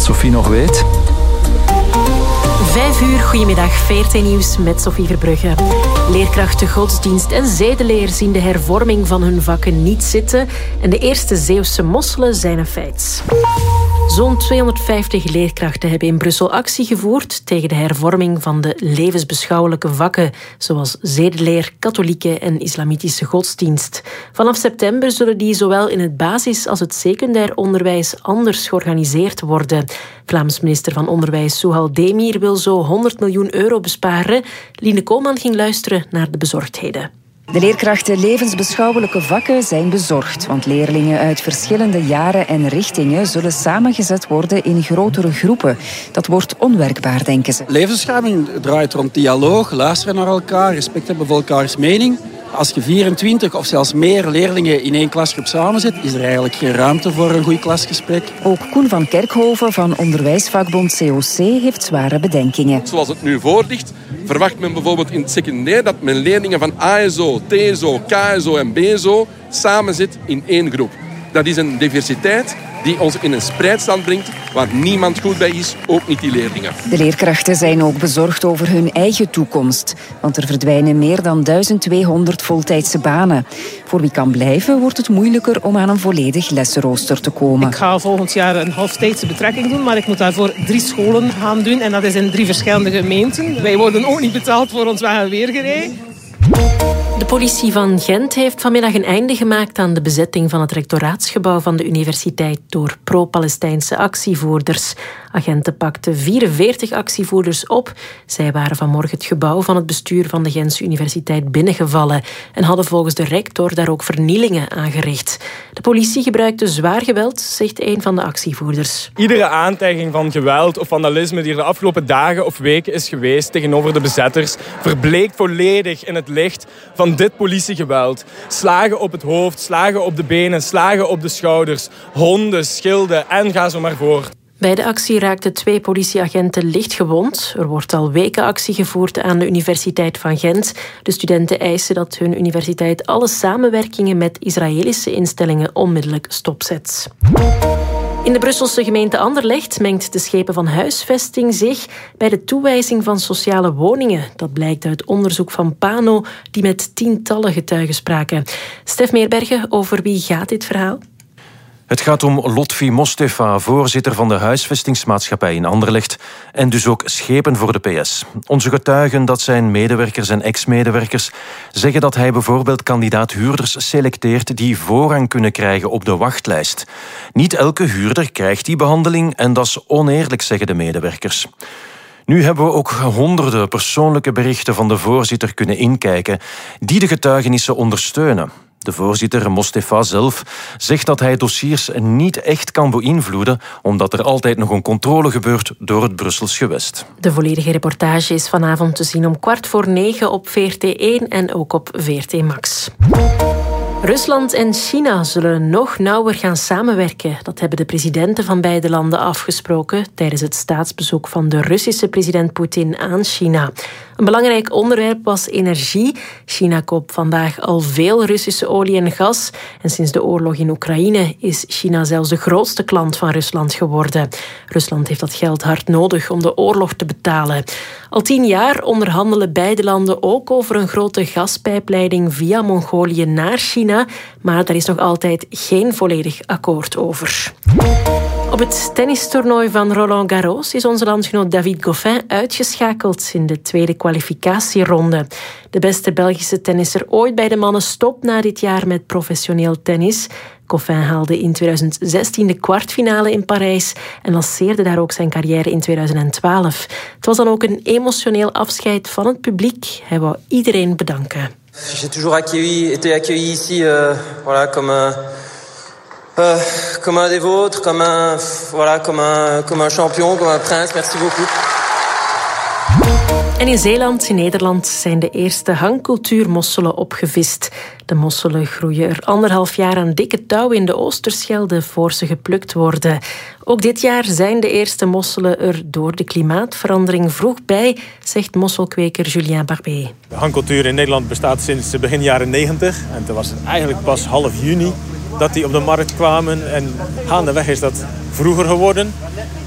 wat Sophie nog weet. 5 uur, goedemiddag, VRT Nieuws met Sophie Verbrugge. Leerkrachten godsdienst en zedeleer zien de hervorming van hun vakken niet zitten en de eerste Zeeuwse mosselen zijn een feit. Zo'n 250 leerkrachten hebben in Brussel actie gevoerd tegen de hervorming van de levensbeschouwelijke vakken, zoals zedeleer, katholieke en islamitische godsdienst. Vanaf september zullen die zowel in het basis- als het secundair onderwijs anders georganiseerd worden. Vlaams minister van Onderwijs Souhal Demir wil zo 100 miljoen euro besparen. Liene Koolman ging luisteren naar de bezorgdheden. De leerkrachten levensbeschouwelijke vakken zijn bezorgd, want leerlingen uit verschillende jaren en richtingen zullen samengezet worden in grotere groepen. Dat wordt onwerkbaar, denken ze. Levensbeschouwing draait rond dialoog, luisteren naar elkaar, respect hebben voor elkaars mening. Als je 24 of zelfs meer leerlingen in één klasgroep samenzet, is er eigenlijk geen ruimte voor een goed klasgesprek. Ook Koen van Kerkhoven van onderwijsvakbond COC heeft zware bedenkingen. Zoals het nu voor ligt, verwacht men bijvoorbeeld in het secundair dat men leerlingen van ASO, TSO, KSO en BSO samenzet in één groep. Dat is een diversiteit die ons in een spreidstand brengt waar niemand goed bij is, ook niet die leerlingen. De leerkrachten zijn ook bezorgd over hun eigen toekomst, want er verdwijnen meer dan 1200 voltijdse banen. Voor wie kan blijven, wordt het moeilijker om aan een volledig lessenrooster te komen. Ik ga volgend jaar een halftijdse betrekking doen, maar ik moet daarvoor 3 scholen gaan doen en dat is in 3 verschillende gemeenten. Wij worden ook niet betaald voor ons weg- en weergerij. De politie van Gent heeft vanmiddag een einde gemaakt aan de bezetting van het rectoraatsgebouw van de universiteit door pro-Palestijnse actievoerders. Agenten pakten 44 actievoerders op. Zij waren vanmorgen het gebouw van het bestuur van de Gentse Universiteit binnengevallen en hadden volgens de rector daar ook vernielingen aangericht. De politie gebruikte zwaar geweld, zegt een van de actievoerders. Iedere aantijging van geweld of vandalisme die er de afgelopen dagen of weken is geweest tegenover de bezetters, verbleekt volledig in het licht van dit politiegeweld. Slagen op het hoofd, slagen op de benen, slagen op de schouders, honden, schilden en ga zo maar voort. Bij de actie raakten 2 politieagenten licht gewond. Er wordt al weken actie gevoerd aan de Universiteit van Gent. De studenten eisen dat hun universiteit alle samenwerkingen met Israëlische instellingen onmiddellijk stopzet. In de Brusselse gemeente Anderlecht mengt de schepen van huisvesting zich bij de toewijzing van sociale woningen. Dat blijkt uit onderzoek van Pano, die met tientallen getuigen spraken. Stef Meerbergen, over wie gaat dit verhaal? Het gaat om Lotfi Mostefa, voorzitter van de huisvestingsmaatschappij in Anderlecht en dus ook schepen voor de PS. Onze getuigen, dat zijn medewerkers en ex-medewerkers, zeggen dat hij bijvoorbeeld kandidaat-huurders selecteert die voorrang kunnen krijgen op de wachtlijst. Niet elke huurder krijgt die behandeling en dat is oneerlijk, zeggen de medewerkers. Nu hebben we ook honderden persoonlijke berichten van de voorzitter kunnen inkijken die de getuigenissen ondersteunen. De voorzitter, Mostefa zelf, zegt dat hij dossiers niet echt kan beïnvloeden, omdat er altijd nog een controle gebeurt door het Brussels gewest. De volledige reportage is vanavond te zien om 9:15 op VRT1 en ook op VRT Max. Rusland en China zullen nog nauwer gaan samenwerken. Dat hebben de presidenten van beide landen afgesproken tijdens het staatsbezoek van de Russische president Poetin aan China. Een belangrijk onderwerp was energie. China koopt vandaag al veel Russische olie en gas. En sinds de oorlog in Oekraïne is China zelfs de grootste klant van Rusland geworden. Rusland heeft dat geld hard nodig om de oorlog te betalen. Al 10 jaar onderhandelen beide landen ook over een grote gaspijpleiding via Mongolië naar China. Maar daar is nog altijd geen volledig akkoord over. Op het tennistoernooi van Roland Garros is onze landgenoot David Goffin uitgeschakeld in de tweede kwalificatieronde. De beste Belgische tennisser ooit bij de mannen stopt na dit jaar met professioneel tennis. Goffin haalde in 2016 de kwartfinale in Parijs en lanceerde daar ook zijn carrière in 2012. Het was dan ook een emotioneel afscheid van het publiek. Hij wou iedereen bedanken. J'ai toujours été accueilli ici voilà, comme un des vôtres, comme un champion, comme un prince. Merci beaucoup. En in Zeeland, in Nederland, zijn de eerste hangcultuurmosselen opgevist. De mosselen groeien er 1,5 jaar aan dikke touw in de Oosterschelde voor ze geplukt worden. Ook dit jaar zijn de eerste mosselen er door de klimaatverandering vroeg bij, zegt mosselkweker Julien Barbé. De hangcultuur in Nederland bestaat sinds begin jaren 90. En toen was het eigenlijk pas half juni dat die op de markt kwamen. En gaandeweg is dat vroeger geworden.